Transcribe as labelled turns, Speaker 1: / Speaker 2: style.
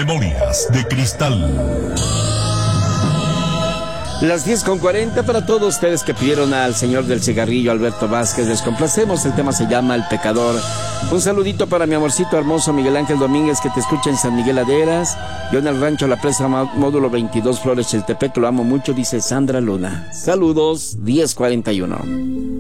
Speaker 1: Memorias de Cristal.
Speaker 2: Las 10:40 para todos ustedes que pidieron al señor del cigarrillo, Alberto Vázquez. Les complacemos, el tema se llama El Pecador. Un saludito para mi amorcito hermoso Miguel Ángel Domínguez, que te escucha en San Miguel Aderas. Yo en el rancho La Presa, módulo 22, Flores Chiltepec, lo amo mucho, dice Sandra Luna. Saludos, 10:41.